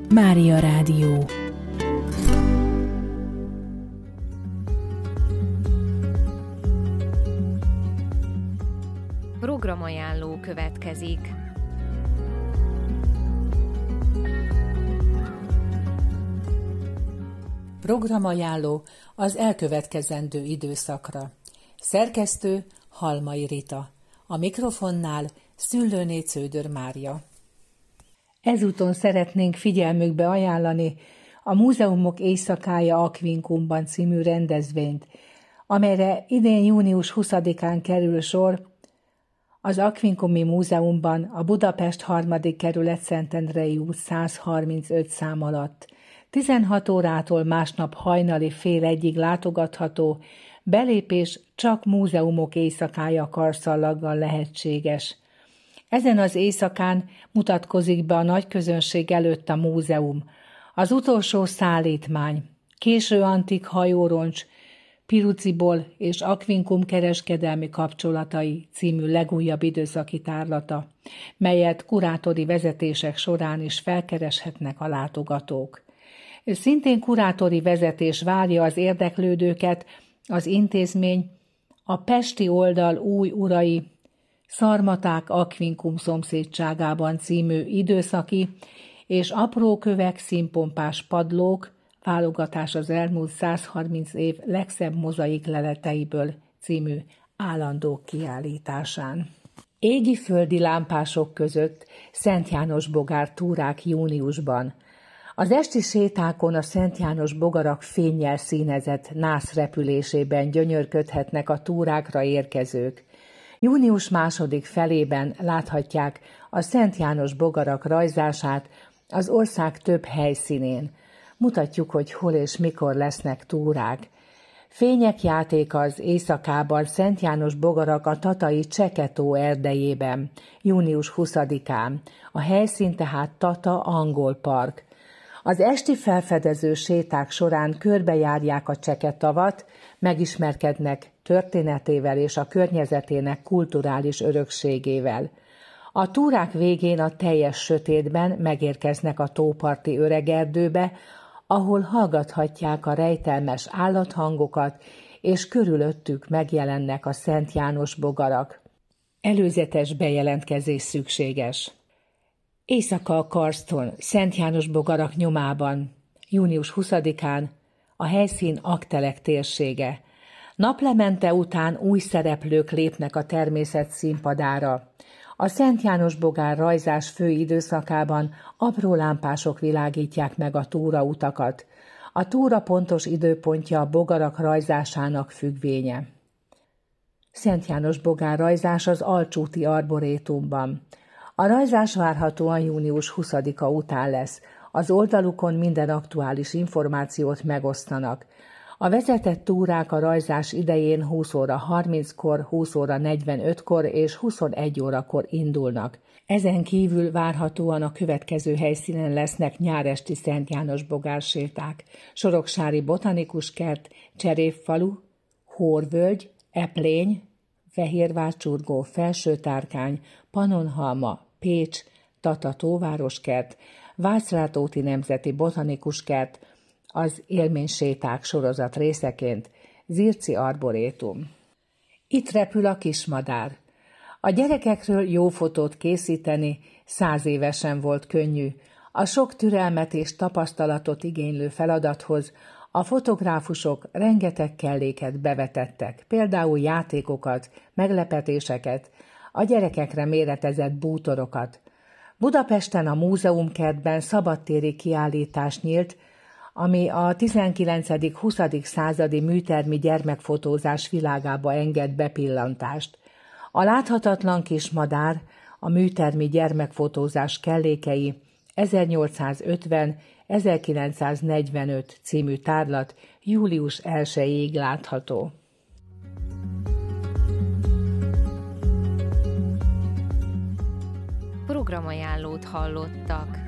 Mária Rádió. Programajánló következik. Programajánló az elkövetkezendő időszakra. Szerkesztő Halmai Rita. A mikrofonnál Szüllőné Cződör Mária. Ezúton szeretnénk figyelmükbe ajánlani a Múzeumok éjszakája Aquincumban című rendezvényt, amelyre idén június 20-án kerül sor az Aquincumi Múzeumban a Budapest 3. kerület Szentendrei út 135 szám alatt. 16 órától másnap hajnali 12:30 látogatható, belépés csak Múzeumok éjszakája karszallaggal lehetséges. Ezen az éjszakán mutatkozik be a nagy közönség előtt a múzeum, az utolsó szállítmány, késő antik hajóroncs, Piruciból és Aquincum kereskedelmi kapcsolatai című legújabb időszaki tárlata, melyet kurátori vezetések során is felkereshetnek a látogatók. Szintén kurátori vezetés várja az érdeklődőket az intézmény a pesti oldal új urai Szarmaták Aquincum szomszédságában című időszaki és aprókövek színpompás padlók válogatás az elmúlt 130 év legszebb mozaik leleteiből című állandó kiállításán. Égi-földi lámpások között Szent János Bogár túrák júniusban. Az esti sétákon a Szent János bogarak fénnyel színezett nász repülésében gyönyörködhetnek a túrákra érkezők. Június 2. felében láthatják a Szent János bogarak rajzását az ország több helyszínén. Mutatjuk, hogy hol és mikor lesznek túrák. Fények játéka az éjszakában Szent János bogarak a tatai Cseketó erdejében, június 20-án. A helyszín tehát Tata Angol Park. Az esti felfedező séták során körbejárják a Cseketavat, megismerkednek történetével és a környezetének kulturális örökségével. A túrák végén a teljes sötétben megérkeznek a tóparti öregerdőbe, ahol hallgathatják a rejtelmes állathangokat, és körülöttük megjelennek a Szent János bogarak. Előzetes bejelentkezés szükséges. Éjszaka a karston, Szent János bogarak nyomában, június 20-án, a helyszín Aktelek térsége. Naplemente után új szereplők lépnek a természet színpadára. A Szent János bogár rajzás fő időszakában apró lámpások világítják meg a túrautakat. A túra pontos időpontja a bogarak rajzásának függvénye. Szent János bogár rajzás az Alcsúti Arborétumban. A rajzás várhatóan június 20-a után lesz. Az oldalukon minden aktuális információt megosztanak. A vezetett túrák a rajzás idején 20 óra 30-kor, 20 óra 45-kor és 21 órakor indulnak. Ezen kívül várhatóan a következő helyszínen lesznek nyáresti Szent János bogár séták: Soroksári Botanikus Kert, Cserépfalu, Hórvölgy, Eplény, Fehérvárcsurgó, Felsőtárkány, Pannonhalma, Pécs, Tata Tóvároskert, Vácrátóti Nemzeti Botanikus Kert, az élményséták sorozat részeként Zirci Arborétum. Itt repül a kismadár. A gyerekekről jó fotót készíteni 100 évesen volt könnyű. A sok türelmet és tapasztalatot igénylő feladathoz a fotográfusok rengeteg kelléket bevetettek, például játékokat, meglepetéseket, a gyerekekre méretezett bútorokat. Budapesten a Múzeumkertben szabadtéri kiállítás nyílt, ami a 19.-20. századi műtermi gyermekfotózás világába enged bepillantást. A láthatatlan kismadár, a műtermi gyermekfotózás kellékei 1850-1945 című tárlat július 1-ig látható. Programajánlót hallottak.